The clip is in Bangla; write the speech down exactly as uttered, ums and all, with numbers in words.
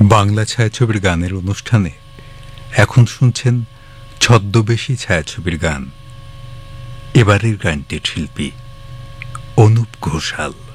বাংলা ছায়াছবির গানের অনুষ্ঠানে এখন শুনছেন ছদ্মবেশী ছায়াছবির গান। এবারের গানটির শিল্পী অনুপ ঘোষাল।